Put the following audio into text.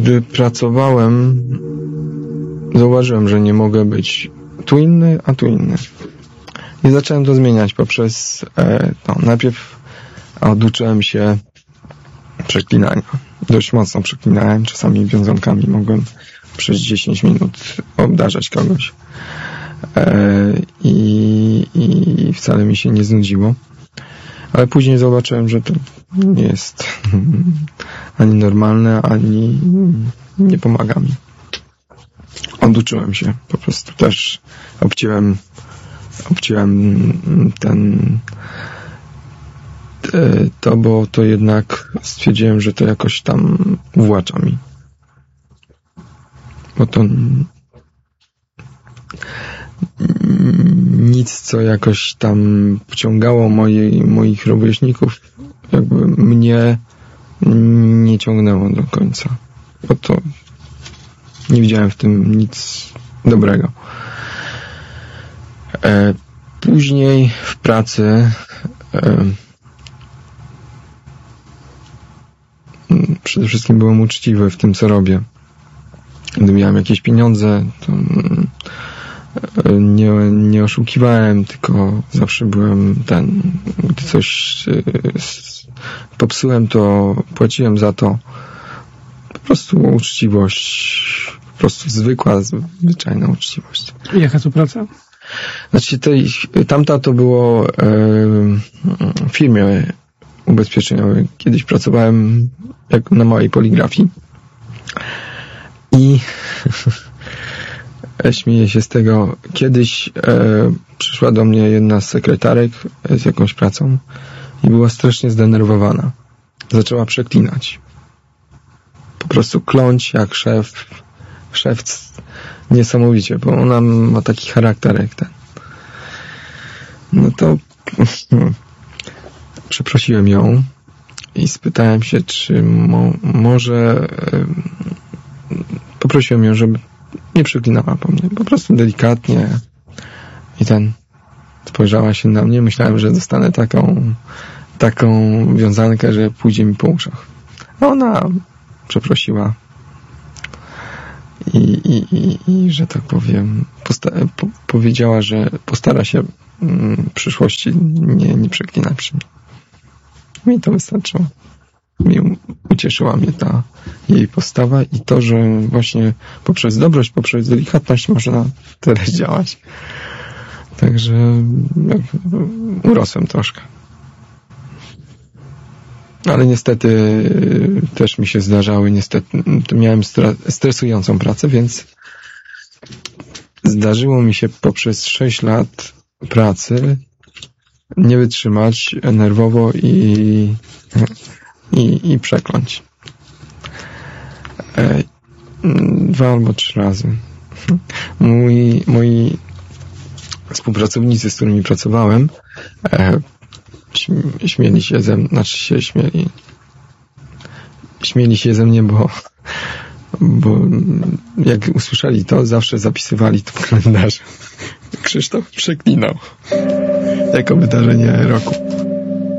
Gdy pracowałem, zauważyłem, że nie mogę być tu inny, a tu inny. I zacząłem to zmieniać poprzez najpierw oduczyłem się przeklinania. Dość mocno przeklinałem, czasami wiązankami mogłem przez 10 minut obdarzać kogoś. I wcale mi się nie znudziło. Ale później zobaczyłem, że to nie jest ani normalne, ani nie pomaga mi. Oduczyłem się. Po prostu też obciąłem to, bo to jednak stwierdziłem, że to jakoś tam uwłacza mi. Bo to nic, co jakoś tam pociągało moich rówieśników, jakby mnie nie ciągnęło do końca. Bo to nie widziałem w tym nic dobrego. Później w pracy przede wszystkim byłem uczciwy w tym, co robię. Gdy miałem jakieś pieniądze, to nie oszukiwałem, tylko zawsze byłem gdy coś popsułem, to płaciłem za to. Po prostu uczciwość, po prostu zwykła, zwyczajna uczciwość. I jaka to praca? Znaczy tamta to było w firmie ubezpieczeniowej. Kiedyś pracowałem na małej poligrafii i śmieję się z tego. Kiedyś przyszła do mnie jedna z sekretarek z jakąś pracą i była strasznie zdenerwowana. Zaczęła przeklinać. Po prostu kląć jak szef niesamowicie, bo ona ma taki charakter jak ten. No to przeprosiłem ją i spytałem się, czy może poprosiłem ją, żeby nie przeklinała po mnie. Po prostu delikatnie i spojrzała się na mnie. Myślałem, że dostanę taką wiązankę, że pójdzie mi po uszach. A ona przeprosiła i że tak powiem powiedziała, że postara się w przyszłości nie przeklinać przy mnie. Mi to wystarczyło. Ucieszyła mnie ta jej postawa i to, że właśnie poprzez dobroć, poprzez delikatność można tyle działać. Także urosłem troszkę. Ale niestety też mi się zdarzały, miałem stresującą pracę, więc zdarzyło mi się poprzez 6 lat pracy nie wytrzymać nerwowo i przekląć. 2 albo 3 razy. Moi współpracownicy, z którymi pracowałem, śmieli się śmieli się ze mnie, bo jak usłyszeli to, zawsze zapisywali to w kalendarzu. Krzysztof przeklinał jako wydarzenie roku.